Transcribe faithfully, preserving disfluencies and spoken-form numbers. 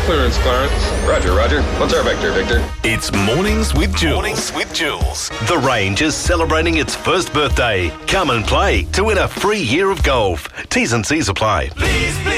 clearance, Clarence. Roger, Roger. What's our vector, Victor? It's Mornings with Jules. Mornings with Jules. The Range is celebrating its first birthday. Come and play to win a free year of golf. T's and C's apply. Please, please.